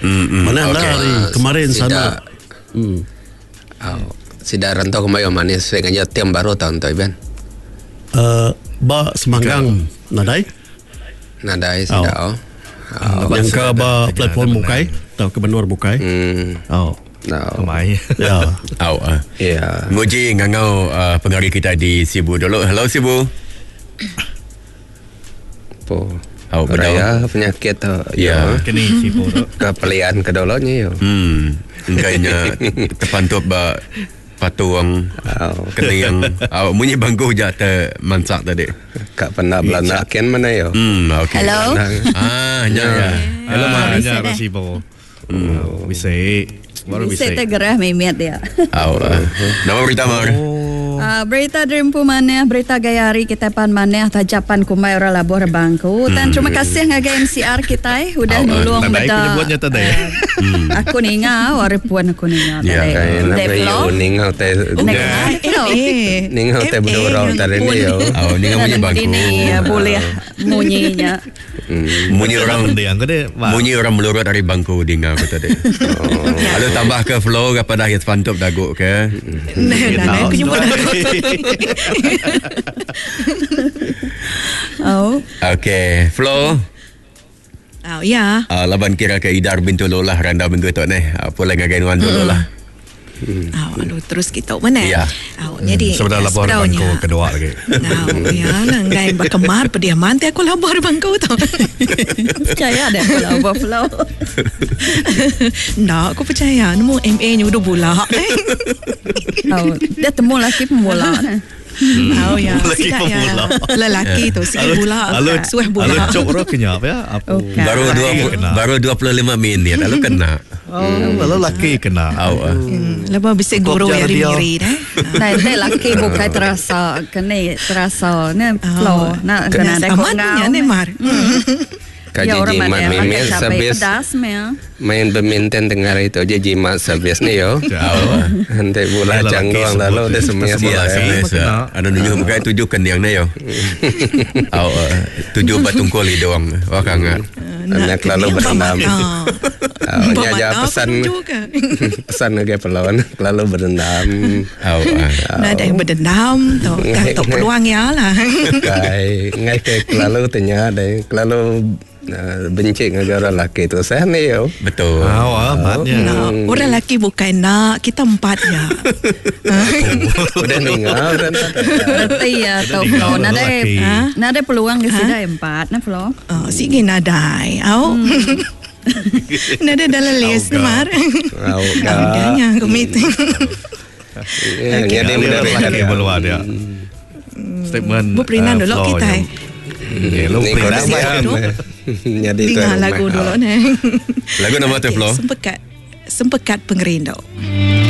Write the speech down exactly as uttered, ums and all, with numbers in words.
Mm-hmm. Mana okay. lah hari kemarin Sida, sana. Hmm. Oh, sida rantau kemayo manis sengaja tiang baru tahun tu Ben. Uh, ba semanggang nadai. Nadai sida. Oh. Oh. Yang ke ba platform bukai atau ke benur bukai. Hmm. Oh. No. Ramai. Ya. Au. Uh. Ya. Muji ngangau uh, penggari kita di Sibu dulu. Hello Sibu. Po. Au Raya penyakit tu. Ya. Kini Sibu tu. Kepelian kedolanya yo. Hmm. Engkainya terpantup ba patuang Oh. kena yang au munyi bangku jata mansak tadi. Kak pernah belana ken mana yo? Hmm, okey. Hello. Ah, ya ya. Hello, Ah, Mak. bisa Nya dah. Sibu. Hmm, bisa. Baru bisa. Saya tergerah memet dia. Au. Nama berita Mar. Uh, berita Dreampu mana, berita gayari kita pan mana, tajapan kumai orang labor bangku. Dan terima kasih ngaga M C R kita eh, udah Oh, nulung Tadai beda. punya buatnya tadai. Aku ninga, waripuan aku ninga. Ya, Kaya na yo ningau te Eh, ningau te bedoro tadi ni yo. Au, ni munyi bangku. Ini ya boleh munyinya. Munyi orang Dia yang kena. Bunyi orang melurut dari bangku dengar aku tadi. Oh. Lalu tambah ke flow kepada hit pantup daguk ke. Nah, nah, nah, aku jumpa dah. Oh, Okey, flow. oh ya. Uh, laban kira ke Idar bintu Lolah randa minggu tu ni. Apa lagi ngagain wan dulu lah. Oh, aduh terus kita mana? Ya. Oh, jadi Sebentar lapor bangku kedua lagi. Nah, ya lah, ngai berkemar pediaman teh aku labor bangku tu. Percaya ada aku labor flow. Nah, aku percaya nemu M A nya udah bola. Oh, dia temu laki pembola. Oh ya, Lelaki sidak ya. pembola. Lelaki tu sikit bola. Lalu Sueh bola. Lalu cok roh kenyap ya. Apa? Okay. Baru dua Kena. baru dua puluh lima minit lalu kena. Oh, lalu laki kena. Au. ah. Lepas bisa guru Klub yang dia. miri dah. Nah, itu laki bukan terasa, kena terasa. Nah, flow. Nah, kena ada Amatnya ni Mar. Kaji jimat mimis sabis pedas meh. main badminton dengar itu aja jimat sabis ni yo. Au. Nanti bola Yalah, jangguang laki lalu sebut- dia semuanya sebut Ya, bola. laki. biasa. Ada nunjuk muka tujuh kan yang ni yo. Au. ah. Tujuh batung koli doang. Wah kangat. Anak lalu berendam. Oh, nyaja pesan pesan ke pelauan lalu berendam. Au. ah. Nah, ada yang berdendam tu. Kan tu peluang ya lah. Kai ngai ke lalu tanya deh lalu uh, benci negara laki tu saya ni yo. Betul. Au, amatnya. Nah, orang lelaki bukan nak, kita empat ya. Udah ninggal dan Berarti ya tau flow. Nada lelaki. nada peluang di sini empat nah flow. Oh, sige nadai. Au. Nada dalam list Au, Mar. Au, ga. Adanya aku meeting. Ya, jadi benar Laki belum ada. Statement. Bu perinan uh, dulu flow kita. yang- Ya, lu Ni kau perinan siap. tu. Jadi tu Dengar lagu dulu ni. Lagu nama tu flow. Sempekat. Sempekat pengerindu.